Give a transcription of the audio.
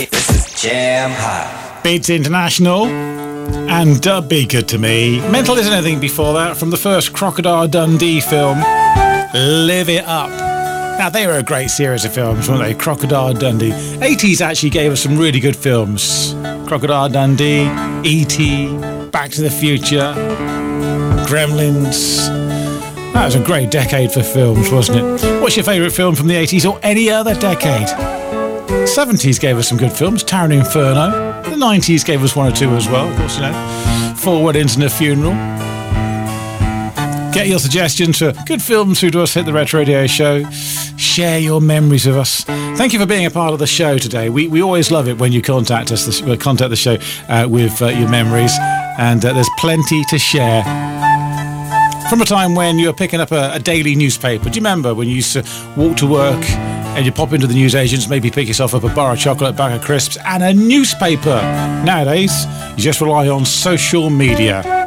This is Jam Hot. Beats International and Be Good to Me. Mental Isn't Anything before that, from the first Crocodile Dundee film, Live It Up. Now, they were a great series of films, weren't they? Crocodile Dundee. 80s actually gave us some really good films. Crocodile Dundee, E.T., Back to the Future, Gremlins. That was a great decade for films, wasn't it? What's your favourite film from the 80s or any other decade? 70s gave us some good films, Taron Inferno. The 90s gave us one or two as well, of course, you know. Four Weddings and a Funeral. Get your suggestions for good films through to us, Hit the Retro Radio Show. Share your memories with us. Thank you for being a part of the show today. We always love it when you contact us, contact the show with your memories, and there's plenty to share. From a time when you were picking up a daily newspaper. Do you remember when you used to walk to work and you pop into the newsagents, maybe pick yourself up a bar of chocolate, a bag of crisps, and a newspaper? Nowadays, you just rely on social media.